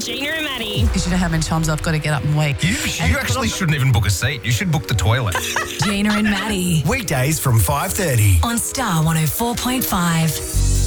Gina and Maddie. Because you know how many times I've got to get up and wake. You actually shouldn't even book a seat. You should book the toilet. Gina and Maddie Weekdays from 5:30. on Star 104.5.